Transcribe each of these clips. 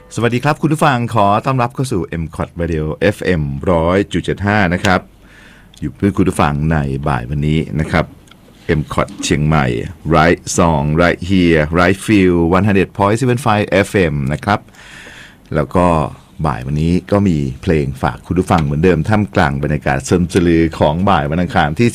สวัสดีครับคุณผู้ฟังขอต้อนรับเข้าสู่ MCOT Radio FM 100.75 นะครับอยู่เพื่อคุณผู้ฟังในบ่ายวันนี้นะครับ MCOT เชียงใหม่ Right Song Right Here Right Feel 100.75 FM นะครับแล้วก็บ่ายวันนี้ก็มีเพลงฝากคุณผู้ฟังเหมือนเดิมท่ามกลางบรรยากาศสลือของบ่ายวันอังคารที่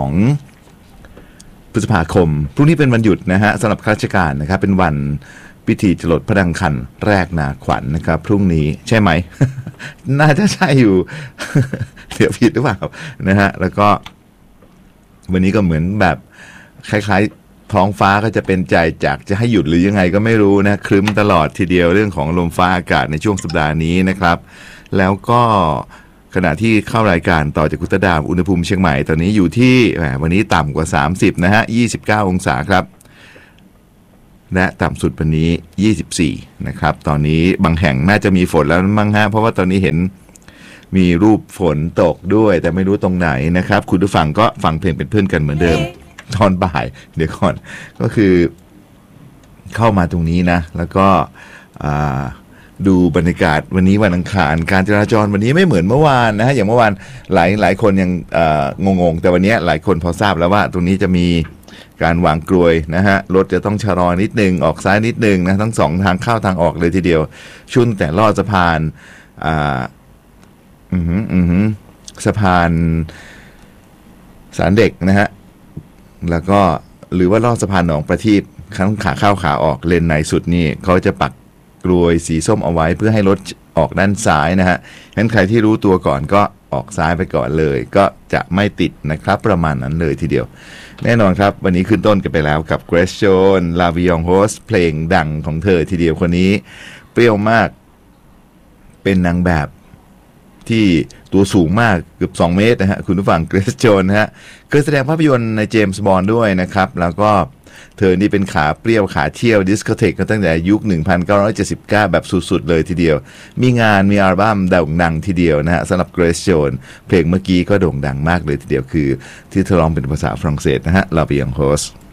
12พฤษภาคมพรุ่งนี้เป็นวันหยุดนะฮะสำหรับข้าราชการนะครับเป็นวันพิธีจรดพระดังขันแรกนาขวัญ นะครับพรุ่งนี้ใช่ไหม น่าจะใช่อยู่ เดี๋ยวผิดหรือเปล่านะฮะแล้วก็วันนี้ก็เหมือนแบบคล้ายๆท้องฟ้าก็จะเป็นใจจากจะให้หยุดหรือยังไงก็ไม่รู้นะครึ้มตลอดทีเดียวเรื่องของลมฟ้าอากาศในช่วงสัปดาห์นี้นะครับแล้วก็ขณะที่เข้ารายการต่อจากกุตดามอุณหภูมิเชียงใหม่ตอนนี้อยู่ที่วันนี้ต่ำกว่า30นะฮะ29องศาครับและต่ำสุดวันนี้24นะครับตอนนี้บางแห่งน่าจะมีฝนแล้วมั้งฮะเพราะว่าตอนนี้เห็นมีรูปฝนตกด้วยแต่ไม่รู้ตรงไหนนะครับคุณผู้ฟังก็ฟังเพลงเป็นเพื่อนกันเหมือนเดิมตอนบ่ายเดี๋ยวก่อนก็คือเข้ามาตรงนี้นะแล้วก็ดูบรรยากาศวันนี้วันอังคารการจราจรวันนี้ไม่เหมือนเมื่อวานนะฮะอย่างเมื่อวานหลายคนยังงงๆแต่วันนี้หลายคนพอทราบแล้วว่าตรงนี้จะมีการวางกลวยนะฮะรถจะต้องชะลอนิดนึงออกซ้ายนิดนึงนะทั้งสองทางเข้าทางออกเลยทีเดียวชุนแต่ลอดสะพานสะพานสารเด็กนะฮะแล้วก็หรือว่าลอดสะพานหนองประทีปทั้งขาเข้าขาออกเลนในสุดนี่เขาจะปักกลวยสีส้มเอาไว้เพื่อให้รถออกด้านซ้ายนะฮะงั้นใครที่รู้ตัวก่อนก็ออกซ้ายไปก่อนเลยก็จะไม่ติดนะครับประมาณนั้นเลยทีเดียวแน่นอนครับวันนี้ขึ้นต้นกันไปแล้วกับ Grace Jones La Viong Host เพลงดังของเธอทีเดียวคนนี้เปรี้ยวมากเป็นนางแบบที่ตัวสูงมากเกือบ2 เมตรนะฮะคุณผู้ฟัง Grace Jones นะฮะเคยแสดงภาพยนตร์ในเจมส์บอนด์ด้วยนะครับแล้วก็เธอนี่เป็นขาเปรี้ยวขาเที่ยวดิสโกเทคกันตั้งแต่ยุค1979แบบสุดๆเลยทีเดียวมีงานมีอัลบั้มโด่งดังทีเดียวนะฮะสำหรับ Grace Jones เพลงเมื่อกี้ก็โด่งดังมากเลยทีเดียวคือที่เธอร้องเป็นภาษาฝรั่งเศสนะฮะ La Viong Host